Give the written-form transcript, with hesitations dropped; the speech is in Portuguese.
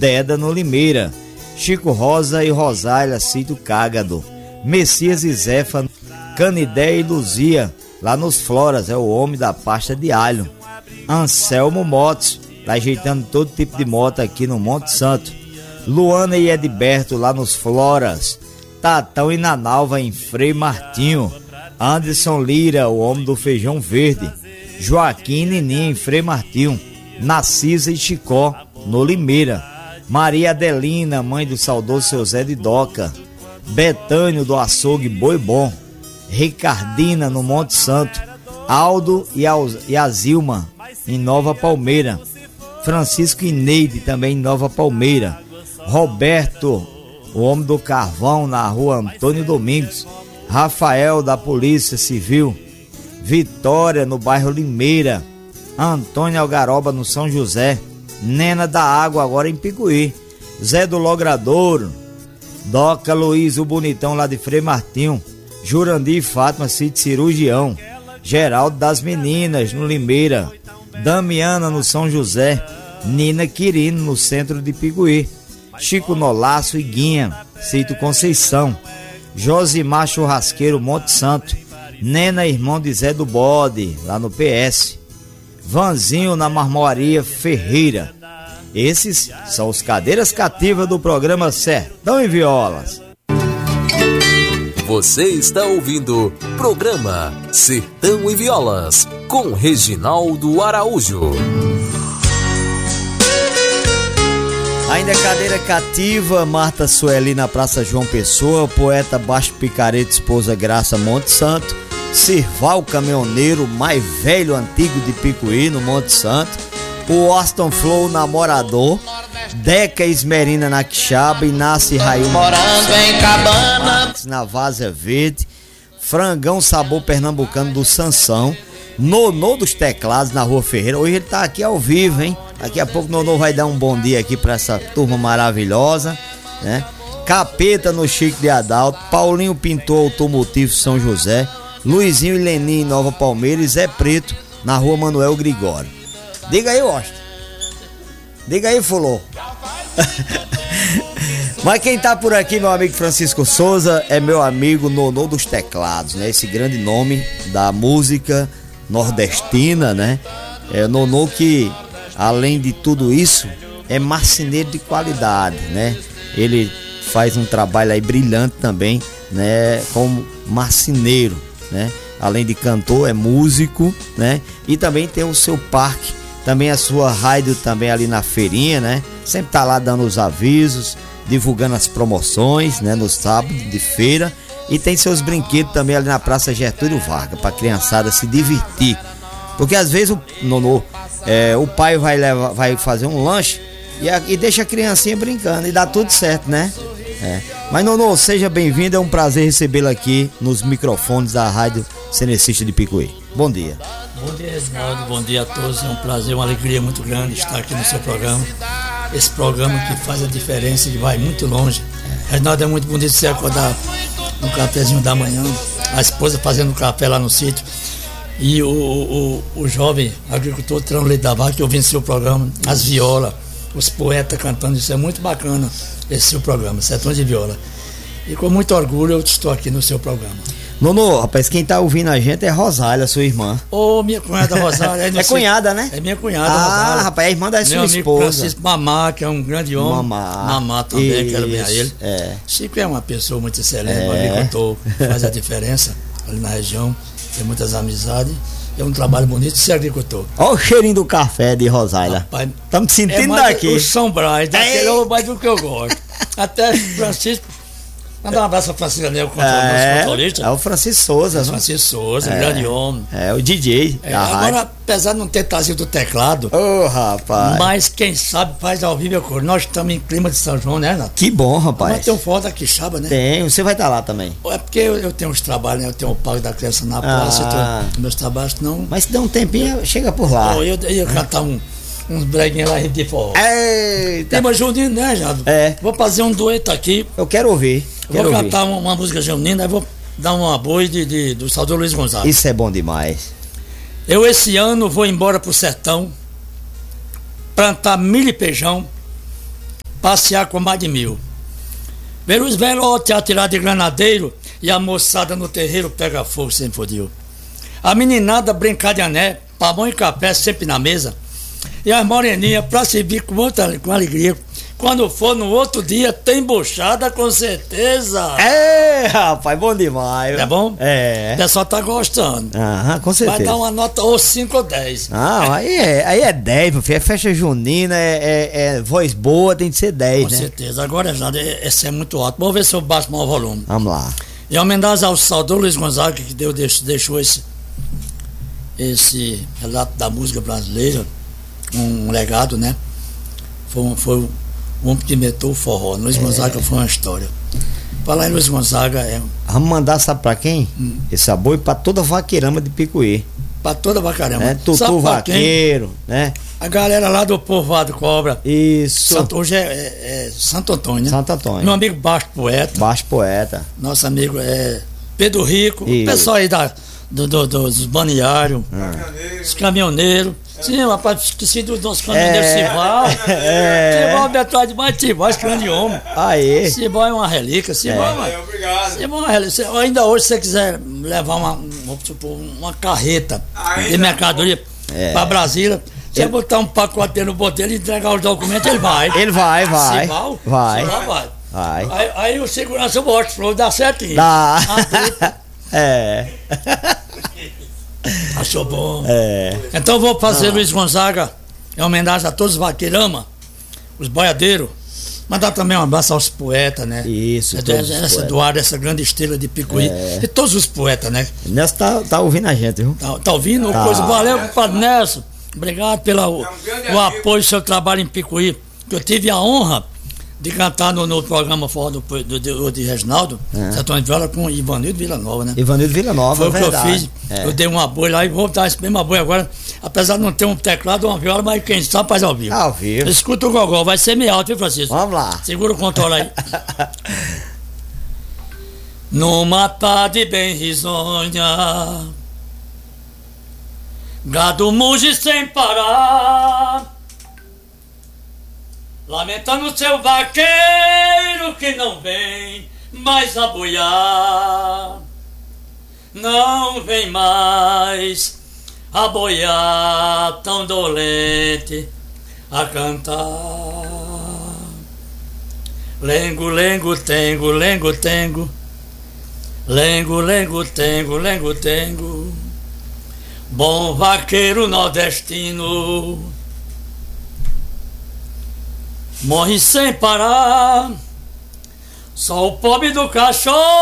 Deda no Limeira, Chico Rosa e Rosália, sítio Cágado, Messias e Zefa, Canidé e Luzia, lá nos Floras, é o homem da pasta de alho. Anselmo Motos, tá ajeitando todo tipo de moto aqui no Monte Santo. Luana e Edberto, lá nos Floras. Tatão e Nanalva, em Frei Martinho. Anderson Lira, o homem do feijão verde. Joaquim e Nininha, em Frei Martinho. Narcisa e Chicó, no Limeira. Maria Adelina, mãe do saudoso seu Zé de Doca. Betânio, do açougue Boi Bom. Ricardina, no Monte Santo. Aldo e a Zilma, em Nova Palmeira. Francisco e Neide, também em Nova Palmeira. Roberto, o homem do carvão, na rua Antônio Domingos. Rafael, da Polícia Civil. Vitória, no bairro Limeira. Antônio Algaroba, no São José. Nena da Água, agora em Picuí. Zé do Logradouro. Doca Luiz, o bonitão, lá de Frei Martinho. Jurandir e Fátima, sítio Cirurgião. Geraldo das Meninas, no Limeira. Damiana, no São José. Nina Quirino, no centro de Picuí. Chico Nolaço e Guinha, sítio Conceição. Josimar Churrasqueiro, Monte Santo. Nena, irmão de Zé do Bode, lá no PS. Vanzinho, na Marmoraria Ferreira. Esses são os cadeiras cativas do programa Sertão e Violas. Você está ouvindo programa Sertão e Violas com Reginaldo Araújo. Ainda é cadeira cativa, Marta Sueli na Praça João Pessoa, poeta Baixo Picareta, esposa Graça Monte Santo, Sirval Caminhoneiro, mais velho antigo de Picuí, no Monte Santo, o Austin Flow namorador, Deca Esmerina na Quixaba, Inácio Raio morando em Cabana, na Várzea Verde, Frangão Sabor Pernambucano do Sansão, Nonô dos Teclados na Rua Ferreira. Hoje ele tá aqui ao vivo, hein? Daqui a pouco o Nonô vai dar um bom dia aqui pra essa turma maravilhosa, né? Capeta no Chico de Adalto, Paulinho Pintor Automotivo São José, Luizinho e Lenin em Nova Palmeira e Zé Preto na Rua Manuel Gregório. Diga aí, Washington. Diga aí, Fulô. Mas quem tá por aqui, meu amigo Francisco Souza, é meu amigo Nonô dos Teclados, né? Esse grande nome da música nordestina, né? É Nonô que, além de tudo isso, é marceneiro de qualidade, né? Ele faz um trabalho aí brilhante também, né? Como marceneiro, né? Além de cantor, é músico, né? E também tem o seu parque, também a sua rádio também ali na feirinha, né? Sempre tá lá dando os avisos, divulgando as promoções, né? No sábado de feira. E tem seus brinquedos também ali na Praça Getúlio Vargas, pra criançada se divertir. Porque às vezes o pai vai fazer um lanche e deixa a criancinha brincando e dá tudo certo, né? Mas Nonô, seja bem-vindo, é um prazer recebê-lo aqui nos microfones da Rádio Cenecista de Picuí. Bom dia. Bom dia, Reginaldo, bom dia a todos, é um prazer, uma alegria muito grande estar aqui no seu programa. Esse programa que faz a diferença e vai muito longe. Reginaldo, é muito bonito você acordar no cafezinho da manhã, a esposa fazendo café lá no sítio e o jovem agricultor tirando leite da vaca ouvindo seu programa, as violas, os poetas cantando, isso é muito bacana, esse seu programa, Sertões de Viola. E com muito orgulho eu estou aqui no seu programa. Nonô, rapaz, quem tá ouvindo a gente é Rosália, sua irmã. Ô, minha cunhada Rosália. É cunhada, né? É minha cunhada, Rosália. Rapaz, é irmã da sua esposa. Meu amigo Francisco Mamá, que é um grande homem. Mamá também, quero bem a ele. Chico é uma pessoa muito excelente, um agricultor, faz a diferença ali na região, tem muitas amizades. É um trabalho bonito de ser agricultor. Olha o cheirinho do café de Rosália. Estamos sentindo daqui. O São Brás, daquele é mais do que eu gosto. Até Francisco. Mandar um abraço ao Francisco Anel, nosso motorista. É o Francisco Souza. Francisco Souza, um grande homem. É o DJ. Agora, apesar de não ter trazido o teclado. Rapaz. Mas quem sabe faz ao vivo a cor. Nós estamos em clima de São João, né, Renato? Que bom, rapaz. Nós temos foto aqui, Chaba, né? Tem, você vai estar lá também. É porque eu tenho uns trabalhos, né? Eu tenho o Parque da Criança na praça, eu tenho meus trabalhos, não. Mas se der um tempinho, chega por lá. Eu ia cantar uns breguinhos lá de forró. Eita. Tem uma junina, né, Jado? Vou fazer um dueto aqui. Eu quero ouvir. Vou cantar uma música junina, aí vou dar uma boi do saudoso Luiz Gonzaga. Isso é bom demais. Eu esse ano vou embora pro sertão, plantar milho e feijão, passear com mais de 1000. Ver os velhotes atirar de granadeiro e a moçada no terreiro pega fogo sem fodil. A meninada brincar de ané, pavão e café sempre na mesa. E as moreninhas pra servir com alegria. Quando for no outro dia, tem buchada com certeza. É, rapaz, bom demais. É bom? É. O pessoal tá gostando. Aham, com certeza. Vai dar uma nota ou 5 ou 10. Ah, aí é 10, meu filho. É festa junina, é voz boa, tem que ser 10, Com né? certeza. Agora, esse é muito alto. Vamos ver se eu baixo mais o volume. Vamos lá. E homenagem ao saudoso Luiz Gonzaga, que deixou esse relato da música brasileira, um legado, né? Foi o homem que inventou o forró. Luiz Gonzaga foi uma história. Falar em Luiz Gonzaga Vamos mandar, sabe pra quem? Esse aboio pra toda a vaqueirama de Picuí. pra toda vacarama. Tutu Vaqueiro, né? A galera lá do Povoado Cobra. Isso. Hoje é Santo Antônio, né? Santo Antônio. Meu amigo Baixo Poeta. Baixo Poeta. Nosso amigo Pedro Rico. Isso. O pessoal aí dos baniários. Os caminhoneiros. Sim, rapaz, esqueci dos nossos caminhoneiros Cival. Cival é atrás demais, Cival, esse grande homem. Aê. Cival é uma relíquia. Cival, Obrigado. Cival é uma relíquia. Ainda hoje, se você quiser levar uma carreta de mercadoria para Brasília, você botar um pacote dentro no botelho e entregar os documentos, ele vai. Ele vai. Cival? Vai. Cival vai. Vai. Aí o segurança mostra, falou, dá certinho. Dá. Achou bom. Então vou fazer Luiz Gonzaga em homenagem a todos os vaqueirama, os boiadeiros. Mandar também um abraço aos poetas, né? Isso, todos os essa poetas. Eduardo, essa grande estrela de Picuí. E todos os poetas, né? Nelson tá ouvindo a gente, viu? Tá ouvindo? Coisa, valeu, compadre Nelson. Obrigado pelo apoio do seu trabalho em Picuí. Que eu tive a honra de cantar no programa Forró de Reginaldo, Sertões de Viola, com Ivanildo Villanova, né? Ivanildo Villanova, Foi o que verdade. eu fiz. Eu dei uma boia lá e vou dar esse mesmo boi agora. Apesar de não ter um teclado, uma viola, mas quem sabe faz ao vivo. Ao vivo. Escuta o gogó, vai ser meio alto, viu, Francisco? Vamos lá. Segura o controle aí. Numa tarde bem risonha, gado muge sem parar, lamentando seu vaqueiro que não vem mais a boiar. Não vem mais a boiar tão dolente a cantar. Lengo, lengo, tengo, lengo, tengo. Lengo, lengo, tengo, lengo, tengo. Bom vaqueiro nordestino morre sem parar. Só o pobre do cachorro